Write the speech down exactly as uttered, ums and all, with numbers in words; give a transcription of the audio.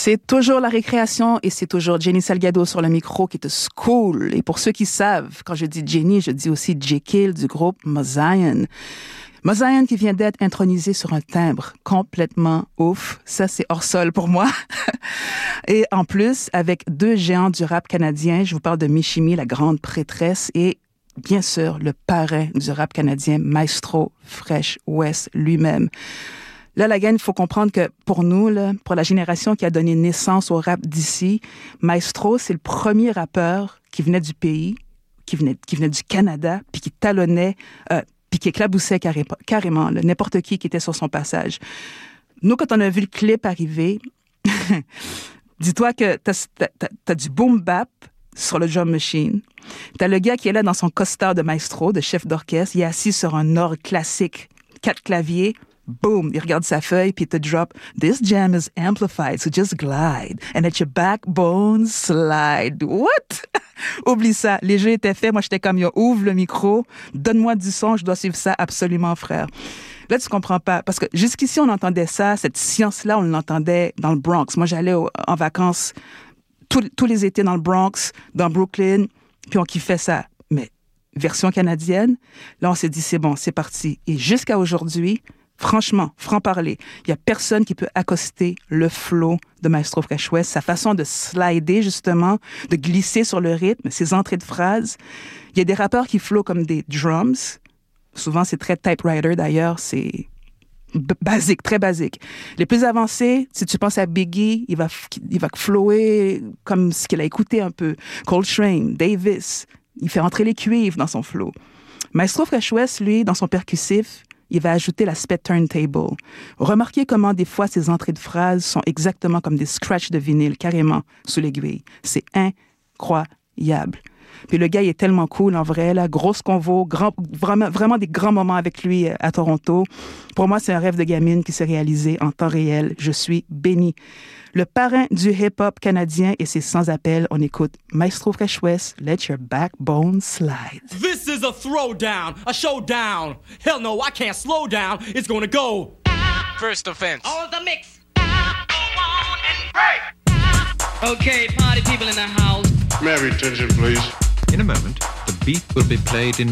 C'est toujours la récréation et c'est toujours Jenny Salgado sur le micro qui te school. Et pour ceux qui savent, quand je dis Jenny, je dis aussi Jekyll du groupe Mosaïen. Mosaïen qui vient d'être intronisé sur un timbre complètement ouf. Ça, c'est hors sol pour moi. Et en plus, avec deux géants du rap canadien, je vous parle de Michimi, la grande prêtresse, et bien sûr, le parrain du rap canadien, Maestro Fresh Wes lui-même. Là, la gang, il faut comprendre que pour nous, là, pour la génération qui a donné naissance au rap d'ici, Maestro, c'est le premier rappeur qui venait du pays, qui venait, qui venait du Canada, puis qui talonnait, euh, puis qui éclaboussait carré, carrément là, n'importe qui qui était sur son passage. Nous, quand on a vu le clip arriver, dis-toi que t'as, t'as, t'as du boom bap sur le drum machine. T'as le gars qui est là dans son costard de maestro, de chef d'orchestre. Il est assis sur un orgue classique, quatre claviers. Boom, il regarde sa feuille puis il te drop « This jam is amplified, so just glide and let your backbone slide. » What? Oublie ça. Les jeux étaient faits. Moi, j'étais comme « Yo, ouvre le micro, donne-moi du son, je dois suivre ça absolument, frère. » Là, tu comprends pas. Parce que jusqu'ici, on entendait ça, cette science-là, on l'entendait dans le Bronx. Moi, j'allais au, en vacances tous, tous les étés dans le Bronx, dans Brooklyn, puis on kiffait ça. Mais version canadienne, là, on s'est dit, c'est bon, c'est parti. Et jusqu'à aujourd'hui, franchement, franc-parler, il y a personne qui peut accoster le flow de Maestro Fresh Wes, sa façon de slider, justement, de glisser sur le rythme, ses entrées de phrases. Il y a des rappeurs qui flow comme des drums. Souvent, c'est très typewriter, d'ailleurs, c'est b- basique, très basique. Les plus avancés, si tu penses à Biggie, il va, il va flower comme ce qu'il a écouté un peu. Coltrane, Davis, il fait entrer les cuivres dans son flow. Maestro Fresh Wes, lui, dans son percussif, il va ajouter l'aspect turntable. Remarquez comment des fois ces entrées de phrases sont exactement comme des scratchs de vinyle, carrément, sous l'aiguille. C'est incroyable. Puis le gars, il est tellement cool, en vrai, là, grosse convo, grand, vraiment, vraiment des grands moments avec lui à Toronto. Pour moi, c'est un rêve de gamine qui s'est réalisé en temps réel. Je suis bénie. Le parrain du hip-hop canadien et c'est sans appel. On écoute Maestro Fresh Wes, Let Your Backbone Slide. This is a throwdown, a showdown. Hell no, I can't slow down. It's gonna go. First offense. All the mix. Okay, party people in the house. May I have your attention, please? In a moment, the beat will be played in